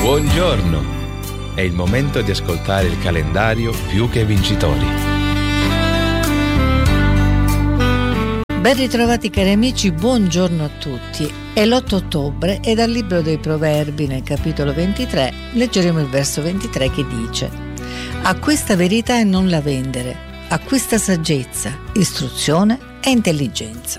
Buongiorno! È il momento di ascoltare il calendario Più che Vincitori. Ben ritrovati cari amici, buongiorno a tutti. È l'8 ottobre e dal libro dei Proverbi, nel capitolo 23, leggeremo il verso 23 che dice: acquista verità e non la vendere, acquista saggezza, istruzione e intelligenza.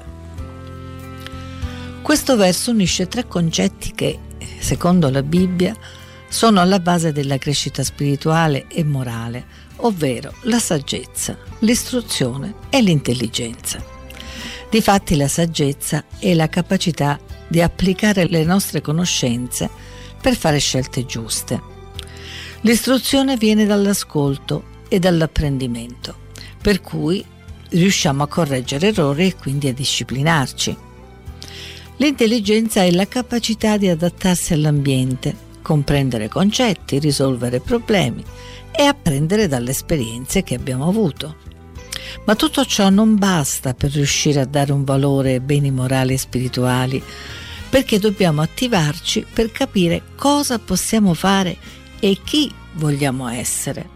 Questo verso unisce tre concetti che, secondo la Bibbia, sono alla base della crescita spirituale e morale, ovvero la saggezza, l'istruzione e l'intelligenza. Difatti la saggezza è la capacità di applicare le nostre conoscenze per fare scelte giuste. L'istruzione viene dall'ascolto e dall'apprendimento, per cui riusciamo a correggere errori e quindi a disciplinarci. L'intelligenza è la capacità di adattarsi all'ambiente, comprendere concetti, risolvere problemi e apprendere dalle esperienze che abbiamo avuto. Ma tutto ciò non basta per riuscire a dare un valore ai beni morali e spirituali, perché dobbiamo attivarci per capire cosa possiamo fare e chi vogliamo essere.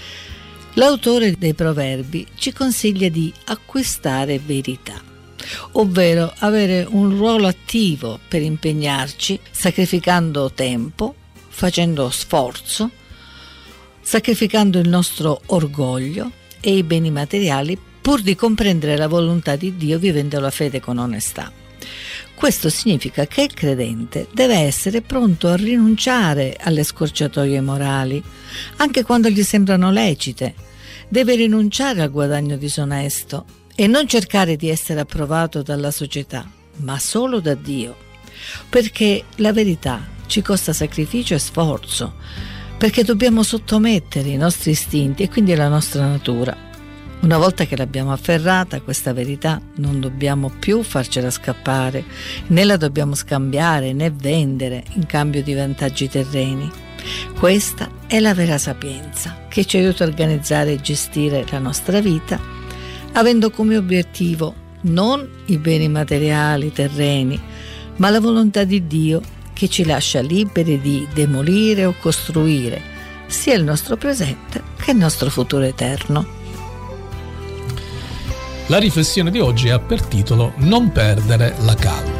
L'autore dei Proverbi ci consiglia di acquistare verità, ovvero avere un ruolo attivo per impegnarci, sacrificando tempo, facendo sforzo, sacrificando il nostro orgoglio e i beni materiali pur di comprendere la volontà di Dio vivendo la fede con onestà. Questo significa che il credente deve essere pronto a rinunciare alle scorciatoie morali, anche quando gli sembrano lecite. Deve rinunciare al guadagno disonesto e non cercare di essere approvato dalla società, ma solo da Dio. Perché la verità ci costa sacrificio e sforzo, perché dobbiamo sottomettere i nostri istinti e quindi la nostra natura. Una volta che l'abbiamo afferrata, questa verità, non dobbiamo più farcela scappare, né la dobbiamo scambiare né vendere in cambio di vantaggi terreni. Questa è la vera sapienza che ci aiuta a organizzare e gestire la nostra vita, avendo come obiettivo non i beni materiali terreni, ma la volontà di Dio che ci lascia liberi di demolire o costruire sia il nostro presente che il nostro futuro eterno. La riflessione di oggi ha per titolo Non perdere la calma.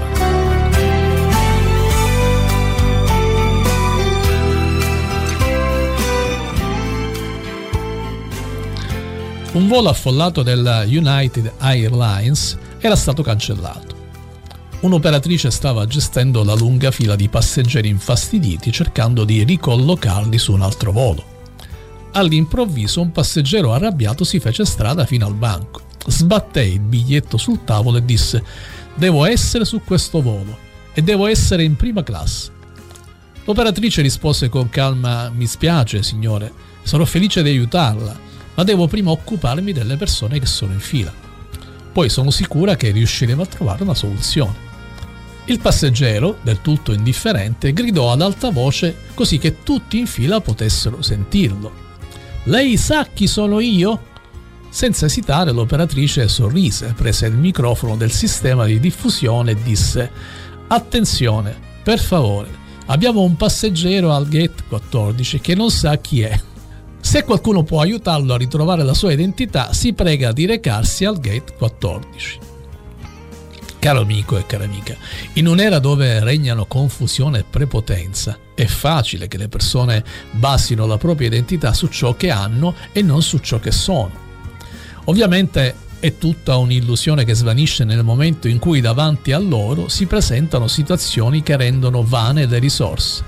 Un volo affollato della United Airlines era stato cancellato. Un'operatrice stava gestendo la lunga fila di passeggeri infastiditi cercando di ricollocarli su un altro volo. All'improvviso un passeggero arrabbiato si fece strada fino al banco, sbatté il biglietto sul tavolo e disse: «Devo essere su questo volo e devo essere in prima classe». L'operatrice rispose con calma: «Mi spiace, signore, sono felice di aiutarla, ma devo prima occuparmi delle persone che sono in fila. Poi sono sicura che riusciremo a trovare una soluzione». Il passeggero, del tutto indifferente, gridò ad alta voce così che tutti in fila potessero sentirlo: «Lei sa chi sono io?» Senza esitare l'operatrice sorrise, prese il microfono del sistema di diffusione e disse: «Attenzione, per favore, abbiamo un passeggero al gate 14 che non sa chi è. Se qualcuno può aiutarlo a ritrovare la sua identità, si prega di recarsi al gate 14». Caro amico e cara amica, in un'era dove regnano confusione e prepotenza, è facile che le persone basino la propria identità su ciò che hanno e non su ciò che sono. Ovviamente è tutta un'illusione che svanisce nel momento in cui davanti a loro si presentano situazioni che rendono vane le risorse.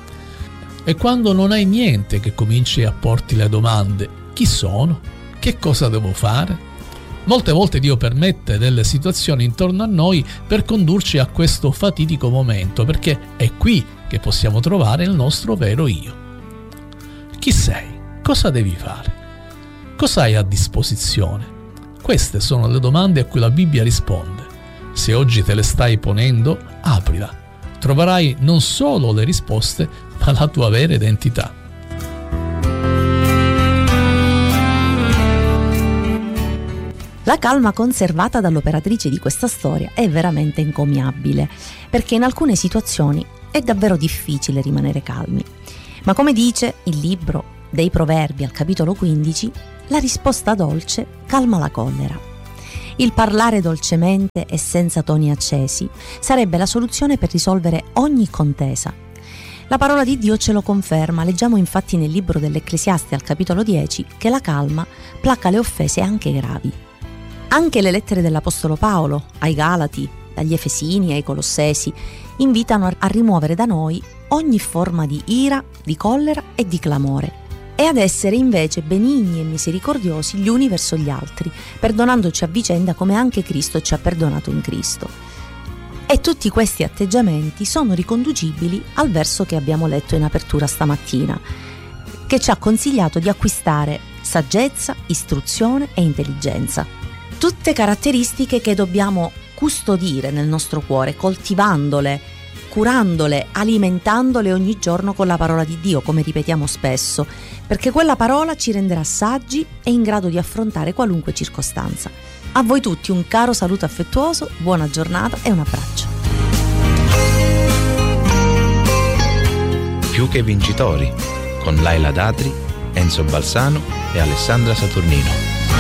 E quando non hai niente che cominci a porti le domande: chi sono? Che cosa devo fare? Molte volte Dio permette delle situazioni intorno a noi per condurci a questo fatidico momento, perché è qui che possiamo trovare il nostro vero io. Chi sei? Cosa devi fare? Cosa hai a disposizione? Queste sono le domande a cui la Bibbia risponde. Se oggi te le stai ponendo, aprila. Troverai non solo le risposte, ma la tua vera identità. La calma conservata dall'operatrice di questa storia è veramente encomiabile, perché in alcune situazioni è davvero difficile rimanere calmi. Ma come dice il libro dei Proverbi al capitolo 15, la risposta dolce calma la collera. Il parlare dolcemente e senza toni accesi sarebbe la soluzione per risolvere ogni contesa. La parola di Dio ce lo conferma, leggiamo infatti nel libro dell'Ecclesiaste al capitolo 10 che la calma placa le offese anche gravi. Anche le lettere dell'Apostolo Paolo ai Galati, agli Efesini e ai Colossesi invitano a rimuovere da noi ogni forma di ira, di collera e di clamore e ad essere invece benigni e misericordiosi gli uni verso gli altri, perdonandoci a vicenda come anche Cristo ci ha perdonato in Cristo. E tutti questi atteggiamenti sono riconducibili al verso che abbiamo letto in apertura stamattina, che ci ha consigliato di acquistare saggezza, istruzione e intelligenza. Tutte caratteristiche che dobbiamo custodire nel nostro cuore, coltivandole, curandole, alimentandole ogni giorno con la parola di Dio, come ripetiamo spesso, perché quella parola ci renderà saggi e in grado di affrontare qualunque circostanza. A voi tutti un caro saluto affettuoso, buona giornata e un abbraccio. Più che vincitori, con Laila Datri, Enzo Balsano e Alessandra Saturnino.